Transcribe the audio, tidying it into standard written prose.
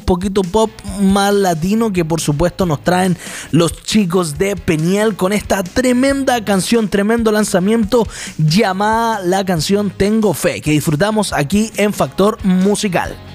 poquito pop más latino que por supuesto nos traen los chicos de Peniel con esta tremenda canción, tremendo lanzamiento llamada la canción Tengo Fe, que disfrutamos aquí en Factor Musical.